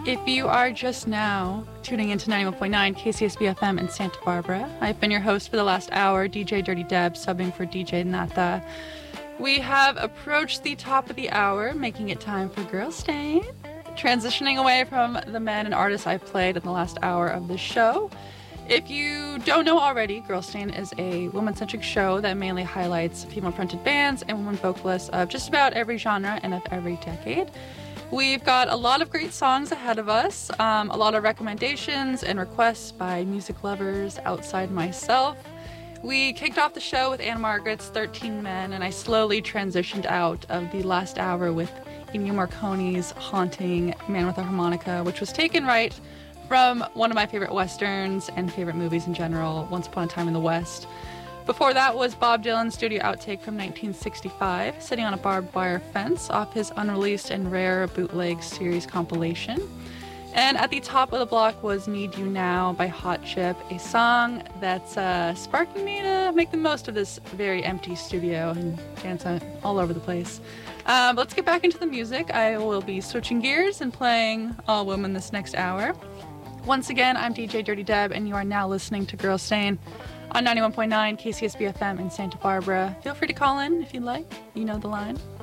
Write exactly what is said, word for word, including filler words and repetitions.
If you are just now tuning into ninety-one point nine K C S B F M in Santa Barbara, I've been your host for the last hour, D J Dirty Deb, subbing for D J Nata. We have approached the top of the hour, making it time for Girl Stain. Transitioning away from the men and artists I've played in the last hour of the show. If you don't know already, Girl Stain is a woman-centric show that mainly highlights female-fronted bands and women vocalists of just about every genre and of every decade. We've got a lot of great songs ahead of us, um, a lot of recommendations and requests by music lovers outside myself. We kicked off the show with Anna Margaret's thirteen Men, and I slowly transitioned out of the last hour with Ennio Morricone's haunting Man with a Harmonica, which was taken right from one of my favorite westerns and favorite movies in general, Once Upon a Time in the West. Before that was Bob Dylan's studio outtake from nineteen sixty-five, Sitting on a Barbed Wire Fence, off his unreleased and rare bootleg series compilation. And at the top of the block was Need You Now by Hot Chip, a song that's uh, sparking me to make the most of this very empty studio and dance all over the place. Um, let's get back into the music. I will be switching gears and playing all women this next hour. Once again, I'm D J Dirty Deb, and you are now listening to Girl Stain on ninety-one point nine K C S B F M in Santa Barbara. Feel free to call in if you'd like. You know the line.